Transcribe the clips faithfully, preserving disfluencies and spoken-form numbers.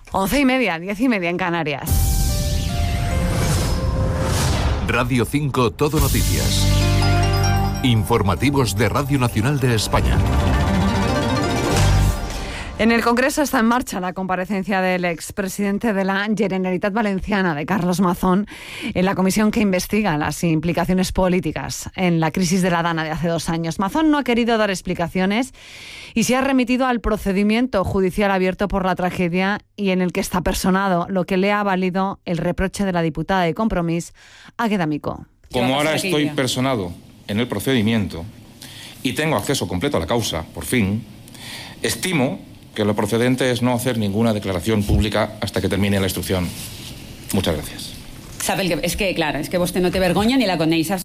Once y media, diez y media en Canarias. Radio cinco Todo Noticias. Informativos de Radio Nacional de España. En el Congreso está en marcha la comparecencia del expresidente de la Generalitat Valenciana, de Carlos Mazón, en la comisión que investiga las implicaciones políticas en la crisis de la Dana de hace dos años. Mazón no ha querido dar explicaciones y se ha remitido al procedimiento judicial abierto por la tragedia y en el que está personado, lo que le ha valido el reproche de la diputada de Compromís, Águeda Micó. Como ahora estoy personado en el procedimiento y tengo acceso completo a la causa, por fin, estimo que lo procedente es no hacer ninguna declaración pública hasta que termine la instrucción. Muchas gracias. Sabe el que, es que, claro, es que usted no te vergoña ni la coneixas.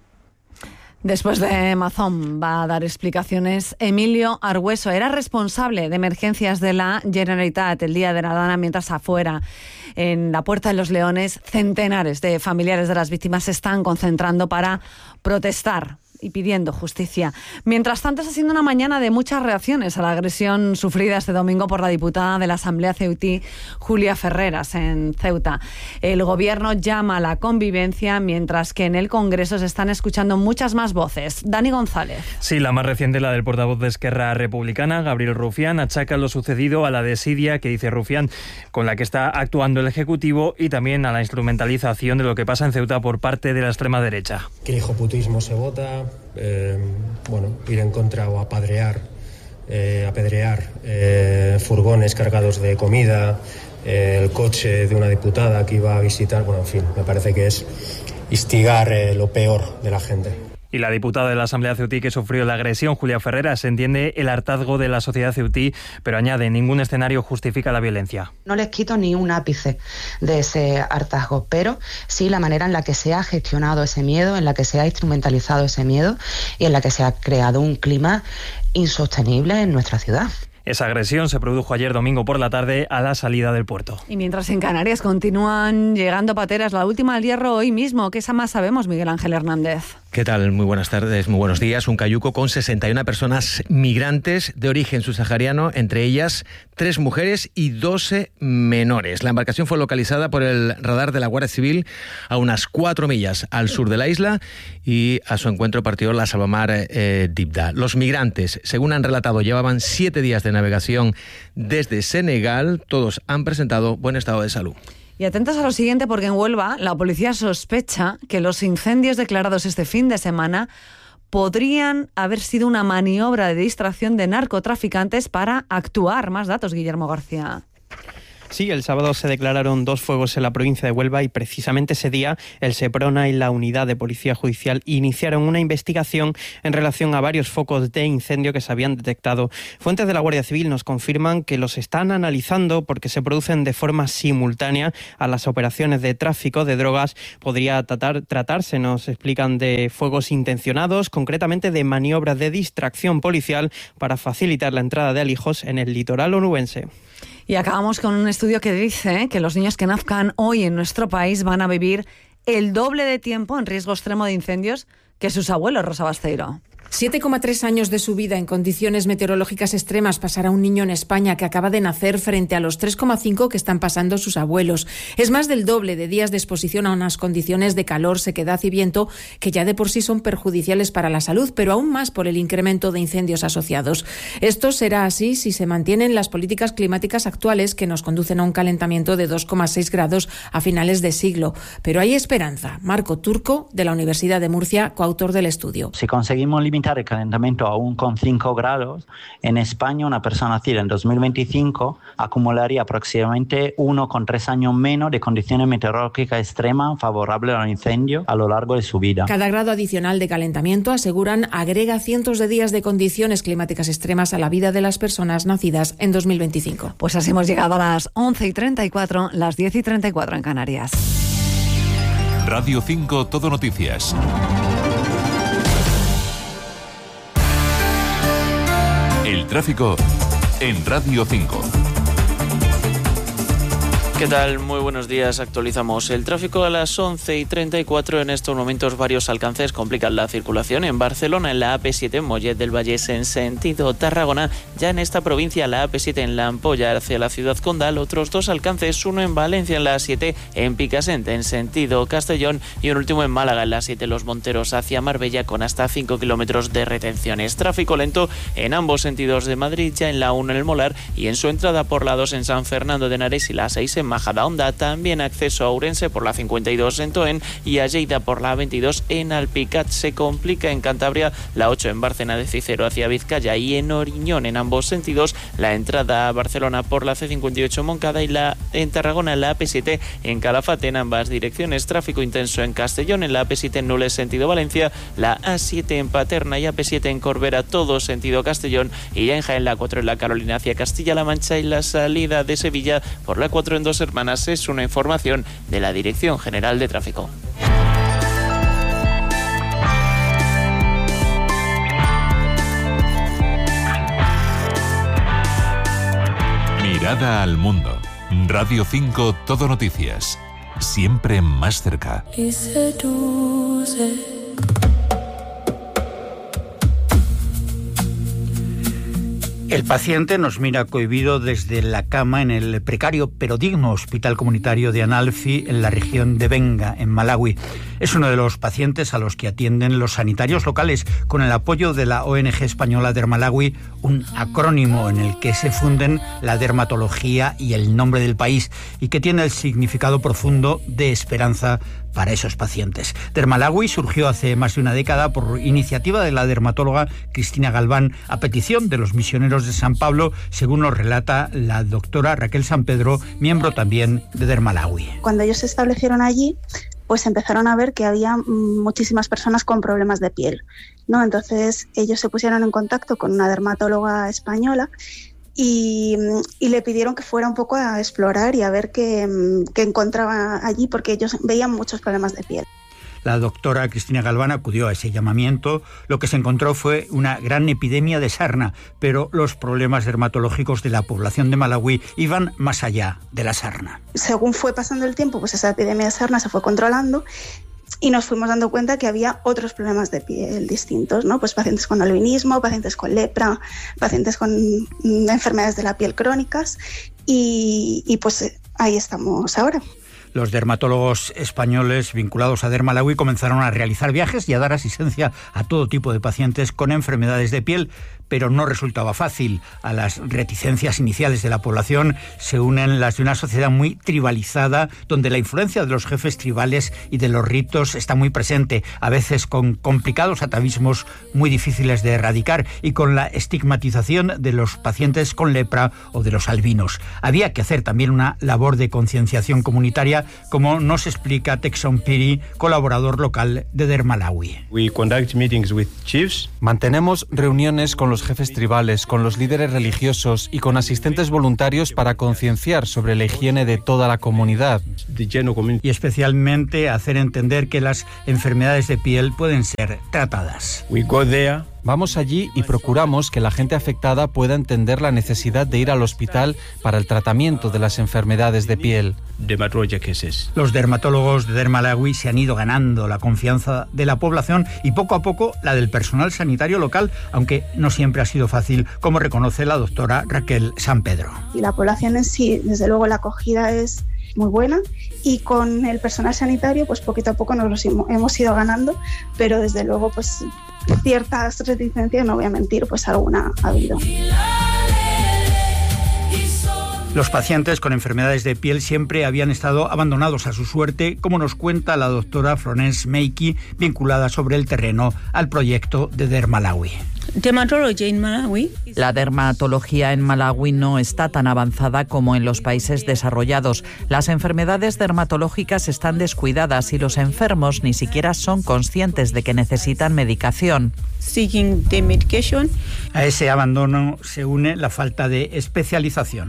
Después de Mazón va a dar explicaciones Emilio Argüeso. Era responsable de emergencias de la Generalitat el día de la Dana, mientras afuera, en la Puerta de los Leones, centenares de familiares de las víctimas se están concentrando para protestar y pidiendo justicia. Mientras tanto, está siendo una mañana de muchas reacciones a la agresión sufrida este domingo por la diputada de la Asamblea ceutí, Julia Ferreras, en Ceuta. El gobierno llama a la convivencia, mientras que en el Congreso se están escuchando muchas más voces. Dani González. Sí, la más reciente, la del portavoz de Esquerra Republicana, Gabriel Rufián, achaca lo sucedido a la desidia que dice Rufián, con la que está actuando el Ejecutivo, y también a la instrumentalización de lo que pasa en Ceuta por parte de la extrema derecha. Que el hijoputismo se vota. Eh, bueno, ir en contra o apadrear, eh, apedrear eh, furgones cargados de comida, eh, el coche de una diputada que iba a visitar, bueno, en fin, me parece que es instigar eh, lo peor de la gente. Y la diputada de la Asamblea ceutí que sufrió la agresión, Julia Ferreras, entiende el hartazgo de la sociedad ceutí, pero añade, ningún escenario justifica la violencia. No les quito ni un ápice de ese hartazgo, pero sí la manera en la que se ha gestionado ese miedo, en la que se ha instrumentalizado ese miedo y en la que se ha creado un clima insostenible en nuestra ciudad. Esa agresión se produjo ayer domingo por la tarde a la salida del puerto. Y mientras en Canarias continúan llegando pateras, la última al Hierro hoy mismo. ¿Qué más sabemos, Miguel Ángel Hernández? ¿Qué tal? Muy buenas tardes, muy buenos días. Un cayuco con sesenta y una personas migrantes de origen subsahariano, entre ellas tres mujeres y doce menores. La embarcación fue localizada por el radar de la Guardia Civil a unas cuatro millas al sur de la isla y a su encuentro partió la salvamar eh, Dibda. Los migrantes, según han relatado, llevaban siete días de navegación desde Senegal. Todos han presentado buen estado de salud. Y atentos a lo siguiente, porque en Huelva la policía sospecha que los incendios declarados este fin de semana podrían haber sido una maniobra de distracción de narcotraficantes para actuar. Más datos, Guillermo García. Sí, el sábado se declararon dos fuegos en la provincia de Huelva y precisamente ese día el Seprona y la Unidad de Policía Judicial iniciaron una investigación en relación a varios focos de incendio que se habían detectado. Fuentes de la Guardia Civil nos confirman que los están analizando porque se producen de forma simultánea a las operaciones de tráfico de drogas. Podría tratar, tratarse, nos explican, de fuegos intencionados, concretamente de maniobras de distracción policial para facilitar la entrada de alijos en el litoral onubense. Y acabamos con un estudio que dice que los niños que nazcan hoy en nuestro país van a vivir el doble de tiempo en riesgo extremo de incendios que sus abuelos, Rosa Basteiro. siete coma tres años de su vida en condiciones meteorológicas extremas pasará un niño en España que acaba de nacer frente a los tres coma cinco que están pasando sus abuelos. Es más del doble de días de exposición a unas condiciones de calor, sequedad y viento que ya de por sí son perjudiciales para la salud, pero aún más por el incremento de incendios asociados. Esto será así si se mantienen las políticas climáticas actuales que nos conducen a un calentamiento de dos coma seis grados a finales de siglo. Pero hay esperanza. Marco Turco, de la Universidad de Murcia, coautor del estudio. Si conseguimos limitar el calentamiento a uno coma cinco grados, en España una persona nacida en dos mil veinticinco acumularía aproximadamente uno coma tres años menos de condiciones meteorológicas extremas favorables al incendio a lo largo de su vida. Cada grado adicional de calentamiento, aseguran, agrega cientos de días de condiciones climáticas extremas a la vida de las personas nacidas en dos mil veinticinco. Pues así hemos llegado a las once y treinta y cuatro, las diez y treinta y cuatro en Canarias. Radio cinco Todo Noticias. El tráfico en Radio cinco. ¿Qué tal? Muy buenos días. Actualizamos el tráfico a las once y treinta y cuatro. En estos momentos varios alcances complican la circulación. En Barcelona, en la A P siete en Mollet del Vallès en sentido Tarragona. Ya en esta provincia, la A P siete en La Ampolla hacia la ciudad condal. Otros dos alcances, uno en Valencia en la A siete en Picassent en sentido Castellón y un último en Málaga en la A siete Los Monteros hacia Marbella con hasta cinco kilómetros de retenciones. Tráfico lento en ambos sentidos de Madrid, ya en la uno en el Molar y en su entrada por la dos en San Fernando de Henares y la seis en Majadahonda. También acceso a Ourense por la cincuenta y dos en Toen y a Lleida por la veintidós en Alpicat. Se complica en Cantabria la ocho en Bárcena de Cicero hacia Vizcaya y en Oriñón en ambos sentidos. La entrada a Barcelona por la C cincuenta y ocho en Moncada y la en Tarragona en la A P siete en Calafate en ambas direcciones. Tráfico intenso en Castellón en la A P siete en Nules sentido Valencia, la A siete en Paterna y A P siete en Corbera todo sentido Castellón y ya en Jaén la cuatro en la Carolina hacia Castilla-La Mancha y la salida de Sevilla por la cuatro en Dos Hermanas. Es una información de la Dirección General de Tráfico. Mirada al mundo. Radio cinco Todo Noticias. Siempre más cerca. El paciente nos mira cohibido desde la cama en el precario pero digno hospital comunitario de Analfi en la región de Benga, en Malawi. Es uno de los pacientes a los que atienden los sanitarios locales con el apoyo de la O N G española Dermalawi, un acrónimo en el que se funden la dermatología y el nombre del país y que tiene el significado profundo de esperanza para esos pacientes. Dermalawi surgió hace más de una década por iniciativa de la dermatóloga Cristina Galván a petición de los misioneros de San Pablo, según nos relata la doctora Raquel San Pedro, miembro también de Dermalawi. Cuando ellos se establecieron allí, pues empezaron a ver que había muchísimas personas con problemas de piel, ¿no? Entonces ellos se pusieron en contacto con una dermatóloga española y, y le pidieron que fuera un poco a explorar y a ver qué, qué encontraba allí, porque ellos veían muchos problemas de piel. La doctora Cristina Galván acudió a ese llamamiento. Lo que se encontró fue una gran epidemia de sarna, pero los problemas dermatológicos de la población de Malawi iban más allá de la sarna. Según fue pasando el tiempo, pues esa epidemia de sarna se fue controlando y nos fuimos dando cuenta que había otros problemas de piel distintos, ¿no? Pues pacientes con albinismo, pacientes con lepra, pacientes con enfermedades de la piel crónicas y, y pues ahí estamos ahora. Los dermatólogos españoles vinculados a Dermalawi comenzaron a realizar viajes y a dar asistencia a todo tipo de pacientes con enfermedades de piel, pero no resultaba fácil. A las reticencias iniciales de la población se unen las de una sociedad muy tribalizada, donde la influencia de los jefes tribales y de los ritos está muy presente, a veces con complicados atavismos muy difíciles de erradicar y con la estigmatización de los pacientes con lepra o de los albinos. Había que hacer también una labor de concienciación comunitaria, como nos explica Texon Piri, colaborador local de Dermalawi. We conduct meetings with chiefs. Mantenemos reuniones con los jefes tribales, con los líderes religiosos y con asistentes voluntarios para concienciar sobre la higiene de toda la comunidad. Y especialmente hacer entender que las enfermedades de piel pueden ser tratadas. We go there. Vamos allí y procuramos que la gente afectada pueda entender la necesidad de ir al hospital para el tratamiento de las enfermedades de piel. Los dermatólogos de Dermalawi se han ido ganando la confianza de la población y poco a poco la del personal sanitario local, aunque no siempre ha sido fácil, como reconoce la doctora Raquel San Pedro. Y la población en sí, desde luego la acogida es muy buena y con el personal sanitario pues poquito a poco nos los hemos ido ganando, pero desde luego pues ciertas reticencias, no voy a mentir, pues alguna ha habido. Los pacientes con enfermedades de piel siempre habían estado abandonados a su suerte, como nos cuenta la doctora Florence Meiki, vinculada sobre el terreno al proyecto de Dermalawi. La dermatología en Malawi no está tan avanzada como en los países desarrollados. Las enfermedades dermatológicas están descuidadas y los enfermos ni siquiera son conscientes de que necesitan medicación. A ese abandono se une la falta de especialización.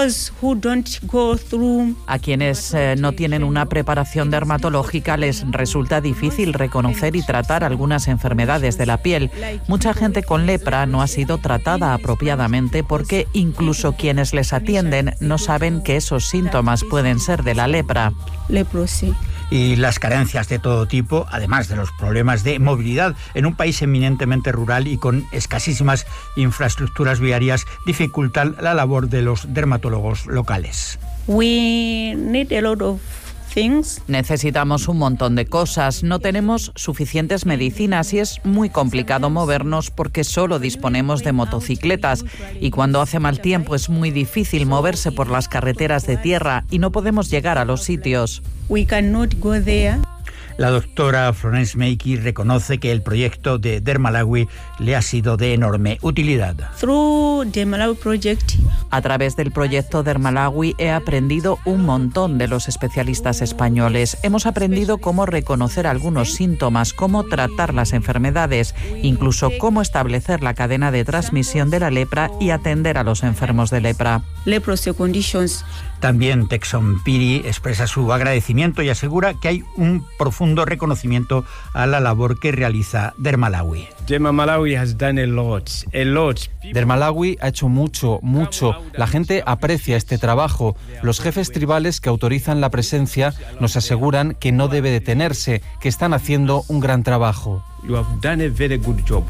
A quienes eh, no tienen una preparación dermatológica les resulta difícil reconocer y tratar algunas enfermedades de la piel. Mucha gente gente con lepra no ha sido tratada apropiadamente porque incluso quienes les atienden no saben que esos síntomas pueden ser de la lepra. Leprosy. Y las carencias de todo tipo, además de los problemas de movilidad en un país eminentemente rural y con escasísimas infraestructuras viarias, dificultan la labor de los dermatólogos locales. We need a lot of things. Necesitamos un montón de cosas, no tenemos suficientes medicinas y es muy complicado movernos porque solo disponemos de motocicletas y cuando hace mal tiempo es muy difícil moverse por las carreteras de tierra y no podemos llegar a los sitios. We cannot go there. La doctora Florence Meiki reconoce que el proyecto de Dermalawi le ha sido de enorme utilidad. Through Dermalawi project, a través del proyecto Dermalawi he aprendido un montón de los especialistas españoles. Hemos aprendido cómo reconocer algunos síntomas, cómo tratar las enfermedades, incluso cómo establecer la cadena de transmisión de la lepra y atender a los enfermos de lepra. Leprosy conditions. También Texon Piri expresa su agradecimiento y asegura que hay un profundo reconocimiento a la labor que realiza Dermalawi. Dermalawi has done a lot, a lot. Dermalawi ha hecho mucho, mucho. La gente aprecia este trabajo. Los jefes tribales que autorizan la presencia nos aseguran que no debe detenerse, que están haciendo un gran trabajo. You have done a very good job.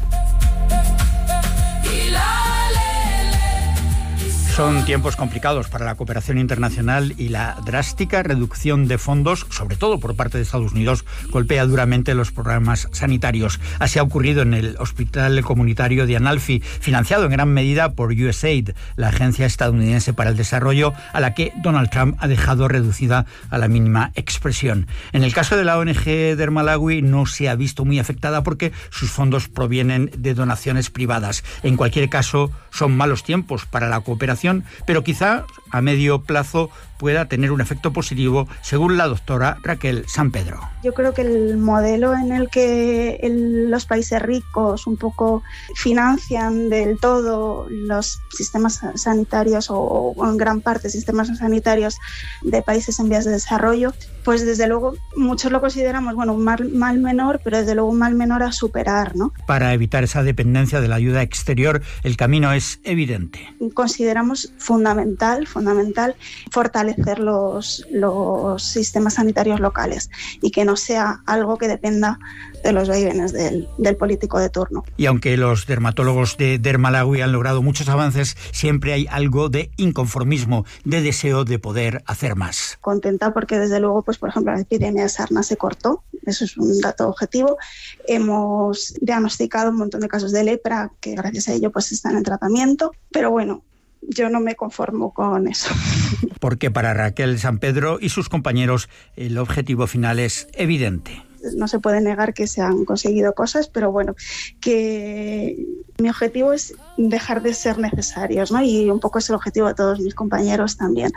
Son tiempos complicados para la cooperación internacional y la drástica reducción de fondos, sobre todo por parte de Estados Unidos, golpea duramente los programas sanitarios. Así ha ocurrido en el Hospital Comunitario de Analfi, financiado en gran medida por U S A I D, la agencia estadounidense para el desarrollo, a la que Donald Trump ha dejado reducida a la mínima expresión. En el caso de la O N G Dermalawi no se ha visto muy afectada porque sus fondos provienen de donaciones privadas. En cualquier caso, son malos tiempos para la cooperación, pero quizá a medio plazo pueda tener un efecto positivo, según la doctora Raquel Sampedro. Yo creo que el modelo en el que el, los países ricos un poco financian del todo los sistemas sanitarios o, o en gran parte sistemas sanitarios de países en vías de desarrollo, pues desde luego muchos lo consideramos, bueno, un mal, mal menor, pero desde luego un mal menor a superar, ¿no? Para evitar esa dependencia de la ayuda exterior, el camino es evidente. Consideramos fundamental, fundamental fortalecer Los, los sistemas sanitarios locales y que no sea algo que dependa de los vaivenes del, del político de turno. Y aunque los dermatólogos de Dermalawi han logrado muchos avances, siempre hay algo de inconformismo, de deseo de poder hacer más. Contenta porque desde luego, pues por ejemplo, la epidemia de sarna se cortó, eso es un dato objetivo. Hemos diagnosticado un montón de casos de lepra que gracias a ello pues están en tratamiento, pero bueno, yo no me conformo con eso. Porque para Raquel Sampedro y sus compañeros el objetivo final es evidente. No se puede negar que se han conseguido cosas, pero bueno, que mi objetivo es dejar de ser necesarios, ¿no? Y un poco es el objetivo de todos mis compañeros también.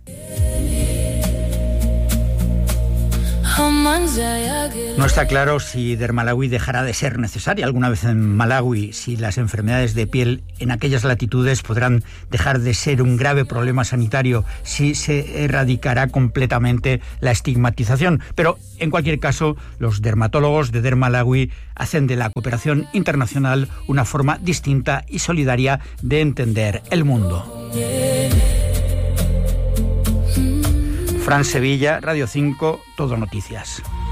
No está claro si Dermalawi dejará de ser necesaria alguna vez en Malawi, si las enfermedades de piel en aquellas latitudes podrán dejar de ser un grave problema sanitario, si se erradicará completamente la estigmatización. Pero, en cualquier caso, los dermatólogos de Dermalawi hacen de la cooperación internacional una forma distinta y solidaria de entender el mundo. Fran Sevilla, Radio cinco, Todo Noticias.